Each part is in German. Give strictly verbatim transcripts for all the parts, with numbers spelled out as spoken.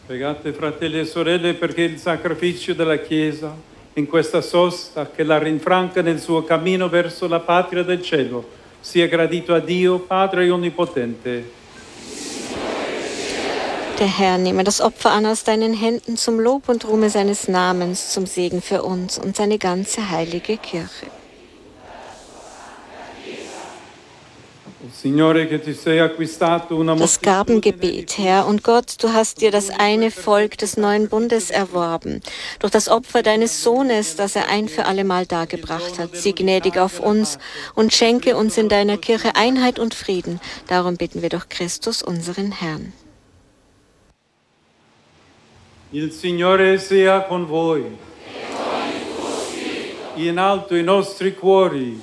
Pregate, fratelli e sorelle, perché il sacrificio della Chiesa in questa sosta che la rinfranca nel suo cammino verso la patria del cielo sia gradito a Dio, Padre Onnipotente. Der Herr nehme das Opfer an aus deinen Händen zum Lob und Ruhme seines Namens, zum Segen für uns und seine ganze heilige Kirche. Das Gabengebet, Herr, und Gott, du hast dir das eine Volk des neuen Bundes erworben, durch das Opfer deines Sohnes, das er ein für allemal dargebracht hat. Sieh gnädig auf uns und schenke uns in deiner Kirche Einheit und Frieden. Darum bitten wir durch Christus, unseren Herrn. Il Signore sia con voi. In alto i nostri cuori.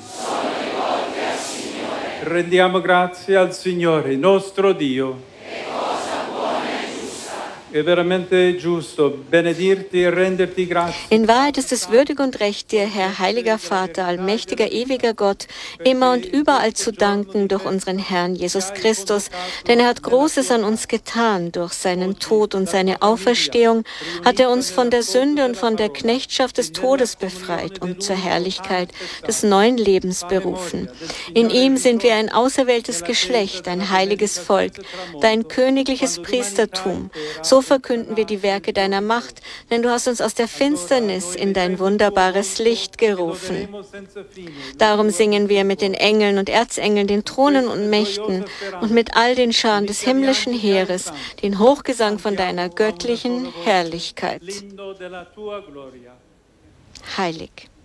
Rendiamo grazie al Signore, nostro Dio. È cosa buona e giusta. È veramente giusto benedirti e renderti grazie. In Wahrheit ist es würdig und recht, dir, Herr, heiliger Vater, allmächtiger, ewiger Gott, immer und überall zu danken durch unseren Herrn Jesus Christus, denn er hat Großes an uns getan. Durch seinen Tod und seine Auferstehung hat er uns von der Sünde und von der Knechtschaft des Todes befreit und zur Herrlichkeit des neuen Lebens berufen. In ihm sind wir ein auserwähltes Geschlecht, ein heiliges Volk, dein königliches Priestertum. So verkünden wir die Werke deiner Macht, denn du hast uns aus der Finsternis in dein wunderbares Licht gerufen. Darum singen wir mit den Engeln und Erzengeln, den Thronen und Mächten und mit all den Scharen des himmlischen Heeres den Hochgesang von deiner göttlichen Herrlichkeit. Heilig.